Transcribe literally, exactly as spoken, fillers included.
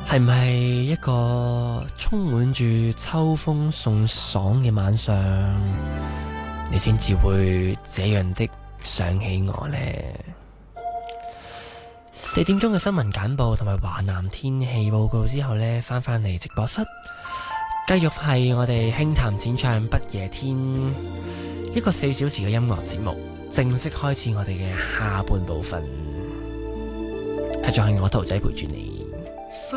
係唔係一個充滿住秋風送爽嘅晚上，你先至會這樣的想起我呢？四點鐘嘅新聞簡報同埋華南天氣報告之後呢，翻返嚟直播室，繼續係我哋輕談淺唱不夜天，一個四小時嘅音樂節目正式開始我哋嘅下半部分，繼續係我兔仔陪住你。